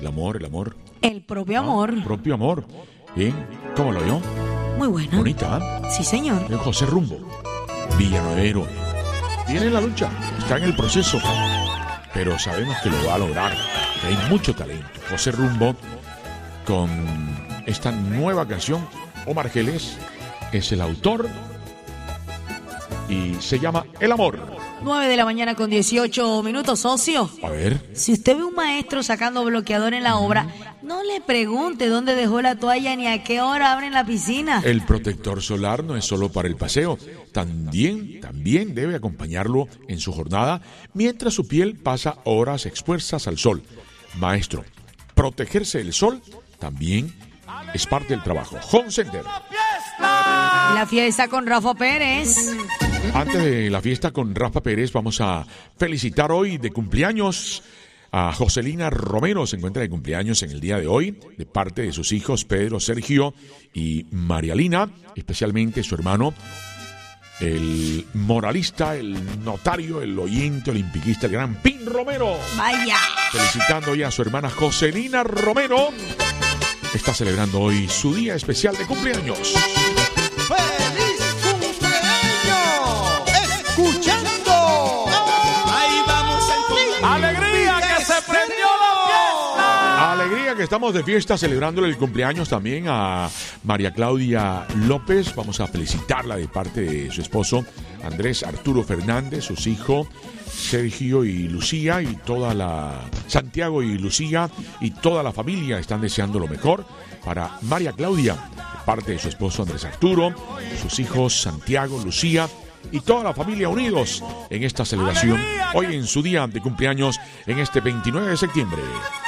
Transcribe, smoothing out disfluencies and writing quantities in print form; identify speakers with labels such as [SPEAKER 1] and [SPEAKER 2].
[SPEAKER 1] El amor.
[SPEAKER 2] El propio amor.
[SPEAKER 1] El propio amor. Bien, ¿cómo lo vio?
[SPEAKER 2] Muy buena.
[SPEAKER 1] Bonita, ¿eh?
[SPEAKER 2] Sí, señor.
[SPEAKER 1] José Rumbo, villanuevero. Viene en la lucha, está en el proceso, pero sabemos que lo va a lograr. Hay mucho talento. José Rumbo, con esta nueva canción, Omar Geles es el autor y se llama El Amor.
[SPEAKER 2] 9:18 a.m, socio.
[SPEAKER 1] A ver.
[SPEAKER 2] Si usted ve un maestro sacando bloqueador en la obra, no le pregunte dónde dejó la toalla ni a qué hora abren la piscina.
[SPEAKER 1] El protector solar no es solo para el paseo, también debe acompañarlo en su jornada mientras su piel pasa horas expuestas al sol. Maestro, protegerse del sol también es parte del trabajo. Home Center.
[SPEAKER 2] La fiesta con Rafa Pérez.
[SPEAKER 1] Antes de la fiesta con Rafa Pérez, vamos a felicitar hoy de cumpleaños a Joselina Romero. Se encuentra de cumpleaños en el día de hoy, de parte de sus hijos Pedro, Sergio y Marialina, especialmente su hermano, el moralista, el notario, el oyente olimpiquista, el gran Pin Romero.
[SPEAKER 2] Vaya.
[SPEAKER 1] Felicitando ya a su hermana Joselina Romero. Está celebrando hoy su día especial de cumpleaños.
[SPEAKER 3] ¡Feliz cumpleaños! ¡Escuchando! ¡Ahí vamos en
[SPEAKER 4] ¡Alegría que se prendió la fiesta!
[SPEAKER 1] Alegría que estamos de fiesta celebrándole el cumpleaños también a María Claudia López. Vamos a felicitarla de parte de su esposo Andrés Arturo Fernández, sus hijos Sergio y Lucía y Santiago y Lucía y toda la familia están deseando lo mejor para María Claudia, de parte de su esposo Andrés Arturo, sus hijos Santiago, Lucía y toda la familia unidos en esta celebración hoy en su día de cumpleaños en este 29 de septiembre.